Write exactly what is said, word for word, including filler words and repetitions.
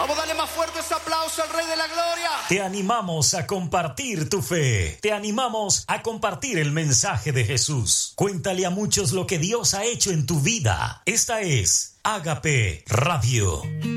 Vamos a darle más fuerte ese aplauso al Rey de la Gloria. Te animamos a compartir tu fe. Te animamos a compartir el mensaje de Jesús. Cuéntale a muchos lo que Dios ha hecho en tu vida. Esta es Ágape Radio.